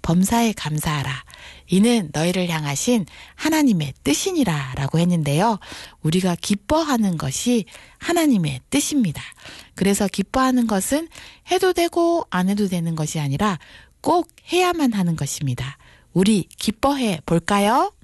범사에 감사하라. 이는 너희를 향하신 하나님의 뜻이니라 라고 했는데요. 우리가 기뻐하는 것이 하나님의 뜻입니다. 그래서 기뻐하는 것은 해도 되고 안 해도 되는 것이 아니라 꼭 해야만 하는 것입니다. 우리 기뻐해 볼까요?